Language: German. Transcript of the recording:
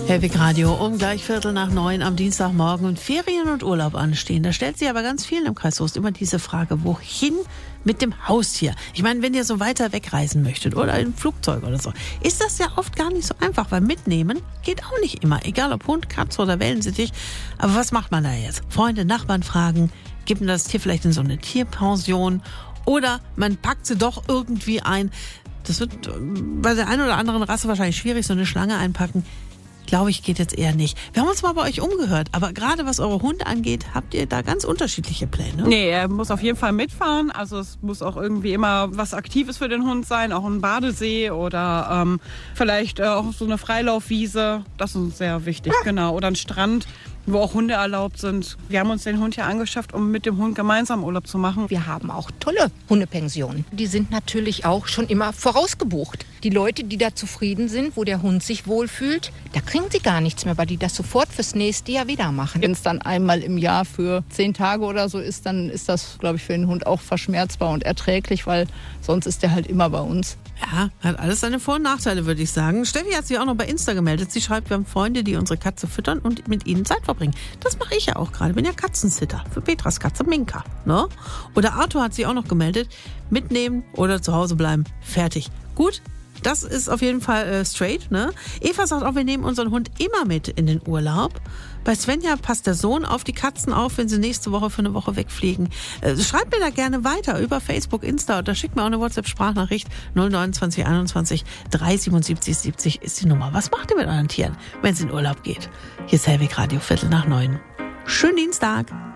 Hellwig Radio um gleich 8:45 am Dienstagmorgen und Ferien und Urlaub anstehen. Da stellt sich aber ganz vielen im Kreis Soest immer diese Frage, wohin mit dem Haustier? Ich meine, wenn ihr so weiter wegreisen möchtet oder im Flugzeug oder so, ist das ja oft gar nicht so einfach, weil mitnehmen geht auch nicht immer. Egal ob Hund, Katze oder Wellensittich. Aber was macht man da jetzt? Freunde, Nachbarn fragen, gibt man das Tier vielleicht in so eine Tierpension oder man packt sie doch irgendwie ein. Das wird bei der einen oder anderen Rasse wahrscheinlich schwierig, so eine Schlange einpacken. Glaube ich, geht jetzt eher nicht. Wir haben uns mal bei euch umgehört, aber gerade was eure Hunde angeht, habt ihr da ganz unterschiedliche Pläne? Nee, er muss auf jeden Fall mitfahren. Also es muss auch irgendwie immer was Aktives für den Hund sein, auch ein Badesee oder vielleicht auch so eine Freilaufwiese. Das ist uns sehr wichtig, genau. Oder ein Strand, wo auch Hunde erlaubt sind. Wir haben uns den Hund hier angeschafft, um mit dem Hund gemeinsam Urlaub zu machen. Wir haben auch tolle Hundepensionen. Die sind natürlich auch schon immer vorausgebucht. Die Leute, die da zufrieden sind, wo der Hund sich wohlfühlt, da kriegen sie gar nichts mehr, weil die das sofort fürs nächste Jahr wieder machen. Wenn es dann einmal im Jahr für 10 Tage oder so ist, dann ist das, glaube ich, für den Hund auch verschmerzbar und erträglich, weil sonst ist der halt immer bei uns. Ja, hat alles seine Vor- und Nachteile, würde ich sagen. Steffi hat sich auch noch bei Insta gemeldet. Sie schreibt, wir haben Freunde, die unsere Katze füttern und mit ihnen Zeit verbringen. Das mache ich ja auch gerade. Bin ja Katzensitter für Petras Katze Minka. Ne? Oder Arthur hat sich auch noch gemeldet. Mitnehmen oder zu Hause bleiben. Fertig. Gut. Das ist auf jeden Fall straight, ne? Eva sagt auch, wir nehmen unseren Hund immer mit in den Urlaub. Bei Svenja passt der Sohn auf die Katzen auf, wenn sie nächste Woche für eine Woche wegfliegen. Schreibt mir da gerne weiter über Facebook, Insta oder schickt mir auch eine WhatsApp-Sprachnachricht. 029 21 377 70 ist die Nummer. Was macht ihr mit euren Tieren, wenn es in Urlaub geht? Hier ist Hellwig Radio, 8:45. Schönen Dienstag.